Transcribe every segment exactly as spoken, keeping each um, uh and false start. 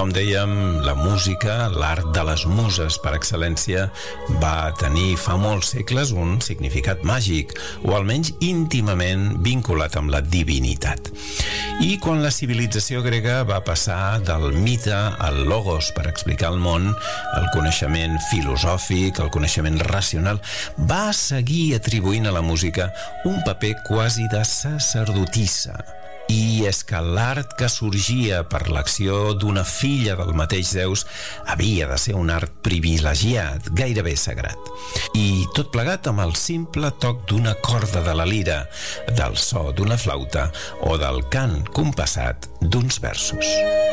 com dèiem, la música, l'art de les muses per excel·lència, va tenir fa molts segles un significat màgic, o almenys íntimament vinculat amb la divinitat. I quan la civilització grega va passar del mite al logos per explicar el món, el coneixement filosòfic, el coneixement racional, va seguir atribuint a la música un paper quasi de sacerdotissa. I és que l'art que sorgia per l'acció d'una filla del mateix Zeus havia de ser un art privilegiat, gairebé sagrat. I tot plegat amb el simple toc d'una corda de la lira, del so d'una flauta o del cant compassat d'uns versos.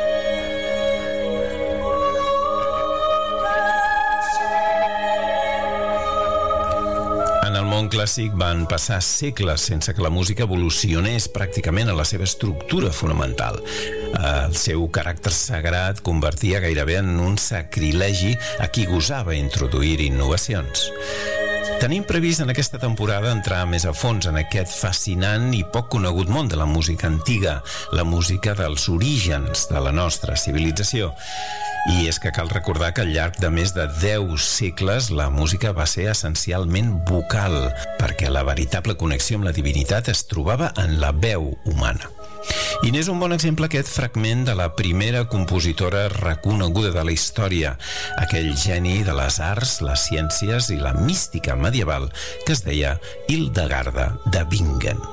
En el món clàssic van passar segles sense que la música evolucionés pràcticament a la seva estructura fonamental. El seu caràcter sagrat convertia gairebé en un sacrilegi a qui gosava introduir innovacions. Tenim previst en aquesta temporada entrar més a fons en aquest fascinant i poc conegut món de la música antiga, la música dels orígens de la nostra civilització. I és que cal recordar que al llarg de més de deu segles la música va ser essencialment vocal, perquè la veritable connexió amb la divinitat es trobava en la veu humana. I n'és un bon exemple aquest fragment de la primera compositora reconeguda de la història, aquell geni de les arts, les ciències i la mística medieval que es deia Hildegarda de Bingen.